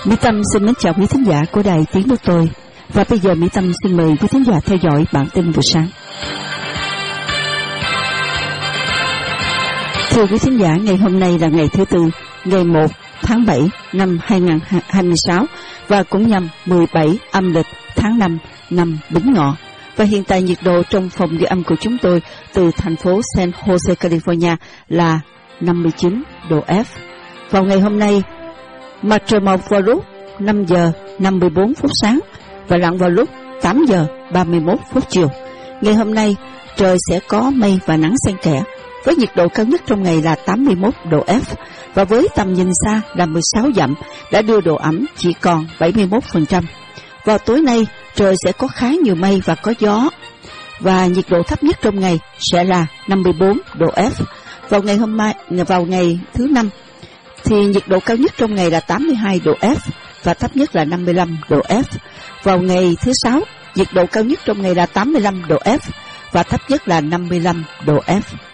Mỹ Tâm xin mến chào quý thính giả của Đài Tiếng Nói Tôi. Và bây giờ Mỹ Tâm xin mời quý thính giả theo dõi bản tin buổi sáng. Thưa quý thính giả, ngày hôm nay là ngày thứ Tư, ngày 1 tháng 7 năm 2026 và cũng nhằm 17 âm lịch tháng 5 năm Bính Ngọ. Và hiện tại nhiệt độ trong phòng ghi âm của chúng tôi từ thành phố San Jose, California là 59 độ F. Vào ngày hôm nay, mặt trời mọc vào lúc 5 giờ 54 phút sáng và lặn vào lúc 8 giờ 31 phút chiều. Ngày hôm nay, trời sẽ có mây và nắng xen kẽ, với nhiệt độ cao nhất trong ngày là 81 độ F và với tầm nhìn xa là 16 dặm đã đưa độ ẩm chỉ còn 71%. Vào tối nay, trời sẽ có khá nhiều mây và có gió và nhiệt độ thấp nhất trong ngày sẽ là 54 độ F. Vào ngày thứ Năm thì nhiệt độ cao nhất trong ngày là 82 độ F và thấp nhất là 55 độ F. Vào ngày thứ Sáu, nhiệt độ cao nhất trong ngày là 85 độ F và thấp nhất là 55 độ F.